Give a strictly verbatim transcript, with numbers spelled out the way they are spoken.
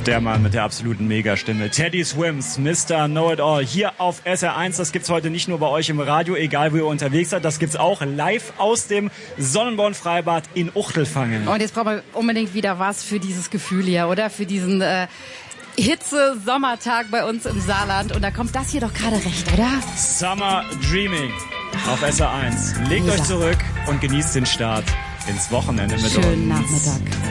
Der Mann mit der absoluten Megastimme. Teddy Swims, Mister Know-It-All. Hier auf S R eins. Das gibt's heute nicht nur bei euch im Radio, egal wo ihr unterwegs seid. Das gibt's auch live aus dem Sonnenborn-Freibad in Uchtelfangen. Und jetzt brauchen wir unbedingt wieder was für dieses Gefühl hier, oder? Für diesen äh, Hitze-Sommertag bei uns im Saarland. Und da kommt das hier doch gerade recht, oder? Summer Dreaming auf S R eins. Legt euch zurück und genießt den Start ins Wochenende mit uns. Schönen Nachmittag.